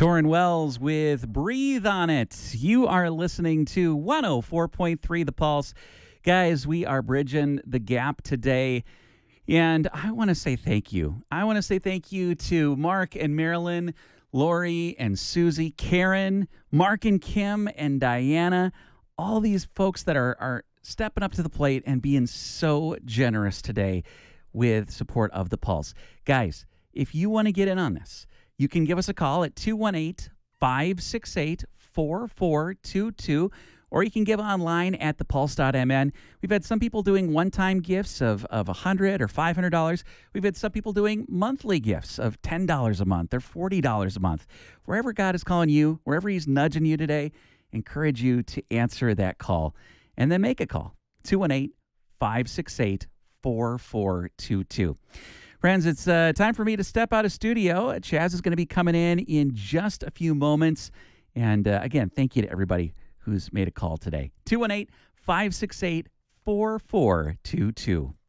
Torrin Wells with Breathe on It. You are listening to 104.3 The Pulse. Guys, we are bridging the gap today. And I want to say thank you. I want to say thank you to Mark and Marilyn, Lori and Susie, Karen, Mark and Kim and Diana, all these folks that are stepping up to the plate and being so generous today with support of The Pulse. Guys, if you want to get in on this, you can give us a call at 218-568-4422, or you can give online at thepulse.mn. We've had some people doing one-time gifts of $100 or $500. We've had some people doing monthly gifts of $10 a month or $40 a month. Wherever God is calling you, wherever he's nudging you today, encourage you to answer that call and then make a call. 218-568-4422. Friends, it's time for me to step out of studio. Chaz is going to be coming in just a few moments. And again, thank you to everybody who's made a call today. 218-568-4422.